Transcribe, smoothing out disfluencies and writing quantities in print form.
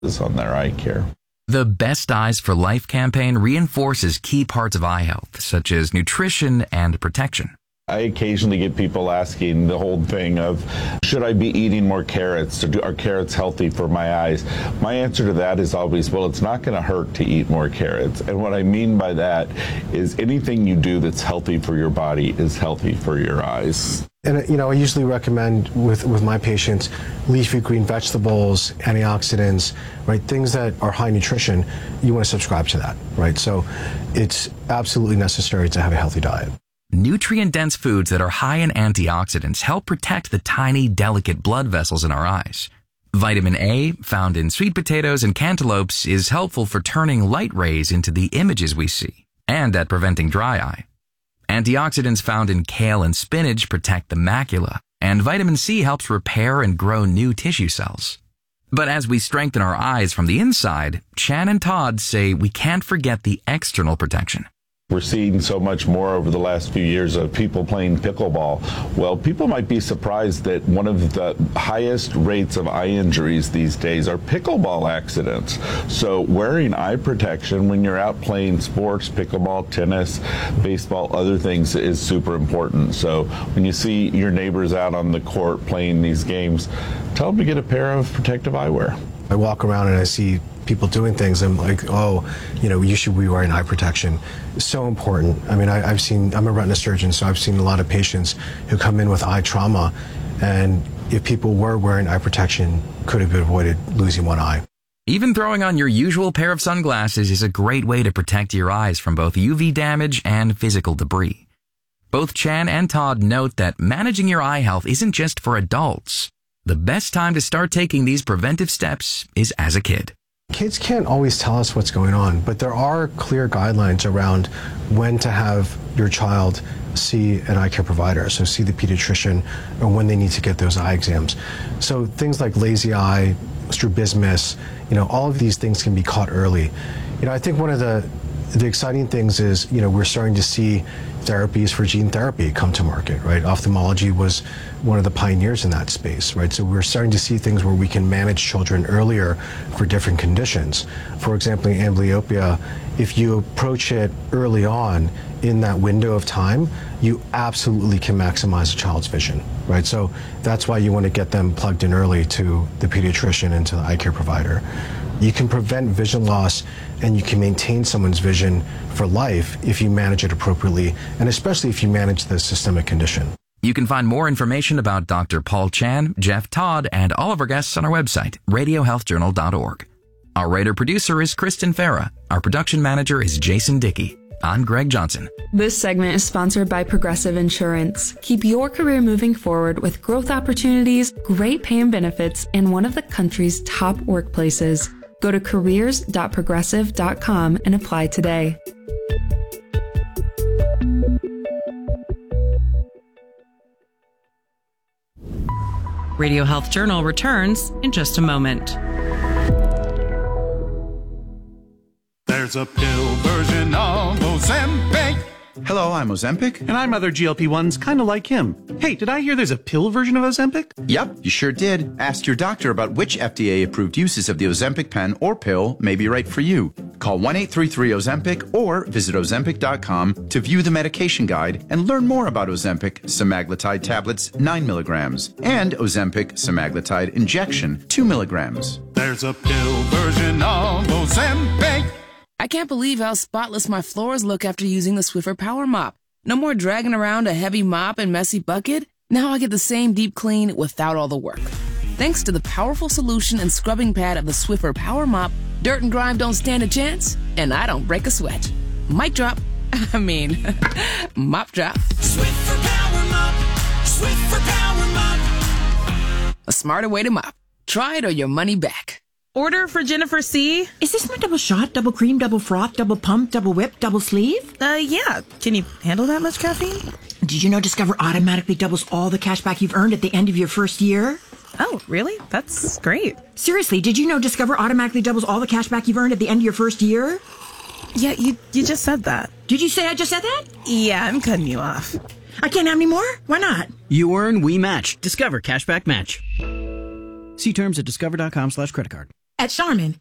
on their eye care. The Best Eyes for Life campaign reinforces key parts of eye health, such as nutrition and protection. I occasionally get people asking the whole thing of, should I be eating more carrots? Are carrots healthy for my eyes? My answer to that is always, well, it's not going to hurt to eat more carrots. And what I mean by that is anything you do that's healthy for your body is healthy for your eyes. And, I usually recommend with my patients leafy green vegetables, antioxidants, right? Things that are high nutrition, you want to subscribe to that, right? So it's absolutely necessary to have a healthy diet. Nutrient-dense foods that are high in antioxidants help protect the tiny, delicate blood vessels in our eyes. Vitamin A, found in sweet potatoes and cantaloupes, is helpful for turning light rays into the images we see, and at preventing dry eye. Antioxidants found in kale and spinach protect the macula, and vitamin C helps repair and grow new tissue cells. But as we strengthen our eyes from the inside, Chan and Todd say we can't forget the external protection. We're seeing so much more over the last few years of people playing pickleball. Well, people might be surprised that one of the highest rates of eye injuries these days are pickleball accidents. So wearing eye protection when you're out playing sports, pickleball, tennis, baseball, other things is super important. So when you see your neighbors out on the court playing these games, tell them to get a pair of protective eyewear. I walk around and I see people doing things. I'm like, you should be wearing eye protection. It's so important. I mean, I'm a retina surgeon, so I've seen a lot of patients who come in with eye trauma, and if people were wearing eye protection, could have avoided losing one eye. Even throwing on your usual pair of sunglasses is a great way to protect your eyes from both UV damage and physical debris. Both Chan and Todd note that managing your eye health isn't just for adults. The best time to start taking these preventive steps is as a kid. Kids can't always tell us what's going on, but there are clear guidelines around when to have your child see an eye care provider, so see the pediatrician, or when they need to get those eye exams. So things like lazy eye, strabismus, all of these things can be caught early. I think one of the exciting things is, we're starting to see therapies for gene therapy come to market, right? Ophthalmology was one of the pioneers in that space, right? So we're starting to see things where we can manage children earlier for different conditions. For example, in amblyopia, if you approach it early on in that window of time, you absolutely can maximize a child's vision, right? So that's why you want to get them plugged in early to the pediatrician and to the eye care provider. You can prevent vision loss and you can maintain someone's vision for life if you manage it appropriately, and especially if you manage the systemic condition. You can find more information about Dr. Paul Chan, Jeff Todd, and all of our guests on our website, radiohealthjournal.org. Our writer-producer is Kristen Farah. Our production manager is Jason Dickey. I'm Greg Johnson. This segment is sponsored by Progressive Insurance. Keep your career moving forward with growth opportunities, great pay and benefits, and one of the country's top workplaces. Go to careers.progressive.com and apply today. Radio Health Journal returns in just a moment. There's a pill version of Ozempic. Hello, I'm Ozempic. And I'm other GLP-1s kind of like him. Hey, did I hear there's a pill version of Ozempic? Yep, you sure did. Ask your doctor about which FDA-approved uses of the Ozempic pen or pill may be right for you. Call 1-833-OZEMPIC or visit Ozempic.com to view the medication guide and learn more about Ozempic semaglutide tablets 9 milligrams and Ozempic semaglutide injection 2 milligrams. There's a pill version of Ozempic. I can't believe how spotless my floors look after using the Swiffer Power Mop. No more dragging around a heavy mop and messy bucket. Now I get the same deep clean without all the work. Thanks to the powerful solution and scrubbing pad of the Swiffer Power Mop, dirt and grime don't stand a chance, and I don't break a sweat. Mic drop. Mop drop. Swiffer Power Mop. Swiffer Power Mop. A smarter way to mop. Try it or your money back. Order for Jennifer C. Is this my double shot, double cream, double froth, double pump, double whip, double sleeve? Yeah. Can you handle that much caffeine? Did you know Discover automatically doubles all the cash back you've earned at the end of your first year? Oh, really? That's great. Seriously, did you know Discover automatically doubles all the cash back you've earned at the end of your first year? Yeah, you just said that. Did you say I just said that? Yeah, I'm cutting you off. I can't have any more? Why not? You earn, we match. Discover Cashback Match. See terms at discover.com/creditcard. At Charmin,